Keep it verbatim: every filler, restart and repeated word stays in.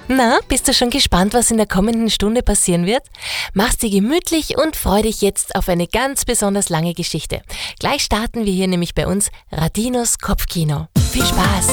Na, bist du schon gespannt, was in der kommenden Stunde passieren wird? Mach's dir gemütlich und freu dich jetzt auf eine ganz besonders lange Geschichte. Gleich starten wir hier nämlich bei uns Radinos Kopfkino. Viel Spaß!